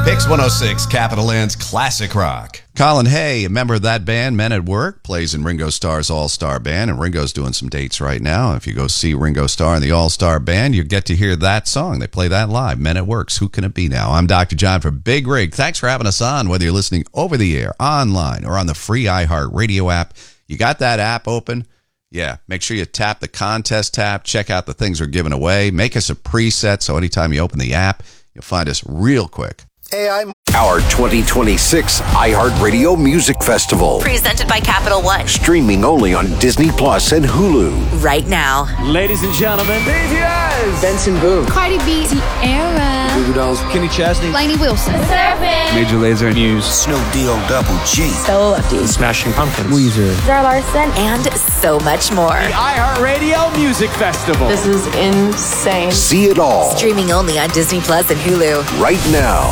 Mix 106, Capital Land's Classic Rock. Colin Hay, a member of that band, Men at Work, plays in Ringo Starr's All-Star Band, and Ringo's doing some dates right now. If you go see Ringo Starr and the All-Star Band, you get to hear that song. They play that live, Men at Work's Who Can It Be Now? I'm Dr. John for Big Rig. Thanks for having us on, whether you're listening over the air, online, or on the free iHeartRadio app. You got that app open? Yeah, make sure you tap the contest tab, check out the things we're giving away, make us a preset so anytime you open the app, you'll find us real quick. Hey, Our 2026 iHeartRadio Music Festival. Presented by Capital One. Streaming only on Disney Plus and Hulu. Right now. Ladies and gentlemen, BTS. Benson Boone. Cardi B. Tierra. Goo Goo Dolls. Kenny Chesney. Lainey Wilson. Surfing. Major Lazer. Muse. Snoop D-O-double-G. So Lucky. Smashing Pumpkins. Weezer. Zara Larson. And so much more. The iHeartRadio Music Festival. This is insane. See it all Streaming only on Disney Plus and Hulu. right now.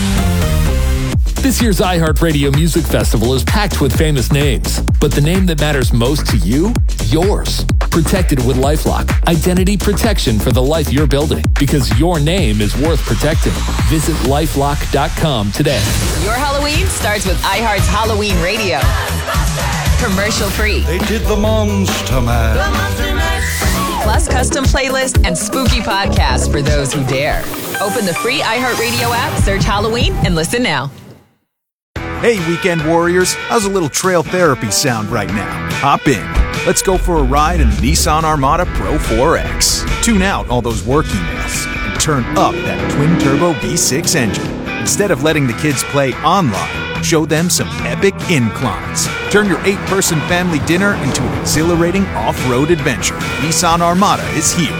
This year's iHeartRadio Music Festival is packed with famous names, but the name that matters most to you? Yours. Protected with LifeLock. Identity protection for the life you're building, because your name is worth protecting. Visit LifeLock.com today. Your Halloween starts with iHeart's Halloween Radio. Commercial free. They did the Monster Mash. Plus custom playlists and spooky podcasts for those who dare. Open the free iHeartRadio app, search Halloween, and listen now. Hey, weekend warriors, how's a little trail therapy sound right now? Hop in. Let's go for a ride in the Nissan Armada Pro 4X. Tune out all those work emails and turn up that twin-turbo V6 engine. Instead of letting the kids play online, show them some epic inclines. Turn your 8-person family dinner into an exhilarating off-road adventure. Nissan Armada is here.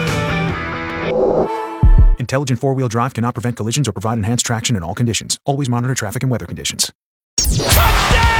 Intelligent four-wheel drive cannot prevent collisions or provide enhanced traction in all conditions. Always monitor traffic and weather conditions. Touchdown!